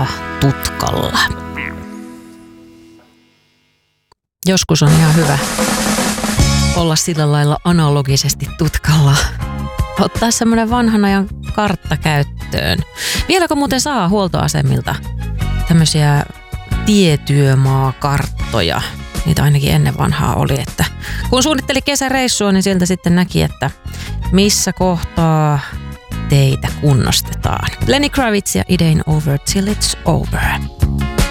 kuljettaa tutkalla. Joskus on ihan hyvä olla sillä lailla analogisesti tutkalla. Ottaa semmoinen vanhan ajan kartta käyttöön. Vieläkö muuten saa huoltoasemilta tämmöisiä tietyömaakarttoja? Niitä ainakin ennen vanhaa oli, että kun suunnitteli kesäreissua, niin sieltä sitten näki, että missä kohtaa teitä kunnostetaan. Lenny Kravitz ja It Ain't Over Till It's Over.